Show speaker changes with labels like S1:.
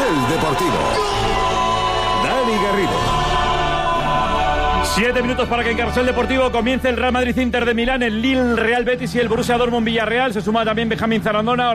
S1: Carrusel Deportivo. Dani Garrido.
S2: 7 minutos para que en Carrusel Deportivo comience el Real Madrid Inter de Milán, el Lille Real Betis y el Borussia Dortmund Villarreal. Se suma también Benjamín Zarandona.